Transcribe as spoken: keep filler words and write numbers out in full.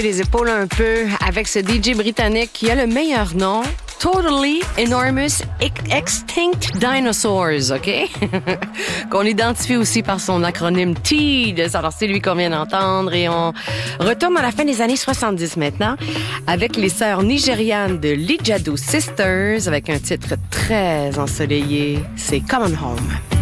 Les épaules un peu avec ce D J britannique qui a le meilleur nom, Totally Enormous Extinct Dinosaurs, OK? Qu'on identifie aussi par son acronyme T E E D. Alors, c'est lui qu'on vient d'entendre et on retombe à la fin des années soixante-dix maintenant avec les sœurs nigérianes de Lijado Sisters avec un titre très ensoleillé, c'est Come On Home.